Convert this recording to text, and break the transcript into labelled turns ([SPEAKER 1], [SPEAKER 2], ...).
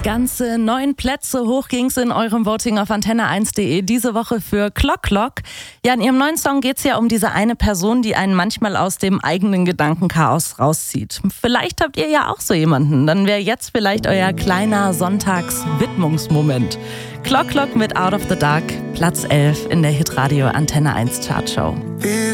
[SPEAKER 1] Ganze 9 Plätze hoch ging's in eurem Voting auf antenne1.de diese Woche für Clock Clock. Ja, in ihrem neuen Song geht's ja um diese eine Person, die einen manchmal aus dem eigenen Gedankenchaos rauszieht. Vielleicht habt ihr ja auch so jemanden. Dann wäre jetzt vielleicht euer kleiner Sonntags-Widmungsmoment. Clock Clock mit Out of the Dark, Platz 11 in der Hitradio Antenne 1 Chartshow.